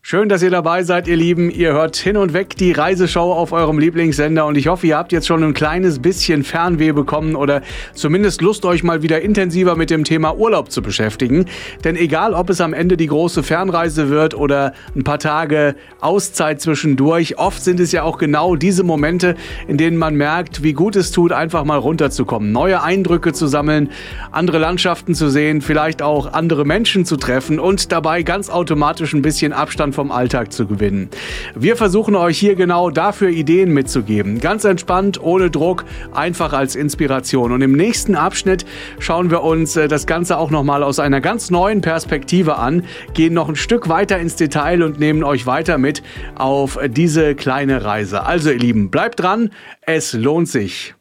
Schön, dass ihr dabei seid, ihr Lieben. Ihr hört Hin und Weg die Reiseshow auf eurem Lieblingssender und ich hoffe, ihr habt jetzt schon ein kleines bisschen Fernweh bekommen oder zumindest Lust, euch mal wieder intensiver mit dem Thema Urlaub zu beschäftigen. Denn egal, ob es am Ende die große Fernreise wird oder ein paar Tage Auszeit zwischendurch, oft sind es ja auch genau diese Momente, in denen man merkt, wie gut es tut, einfach mal runterzukommen, neue Eindrücke zu sammeln, andere Landschaften zu sehen, vielleicht auch andere Menschen zu treffen und dabei ganz automatisch ein bisschen Abstand vom Alltag zu gewinnen. Wir versuchen euch hier genau dafür Ideen mitzugeben. Ganz entspannt, ohne Druck, einfach als Inspiration. Und im nächsten Abschnitt schauen wir uns das Ganze auch nochmal aus einer ganz neuen Perspektive an, gehen noch ein Stück weiter ins Detail und nehmen euch weiter mit auf diese kleine Reise. Also ihr Lieben, bleibt dran, es lohnt sich.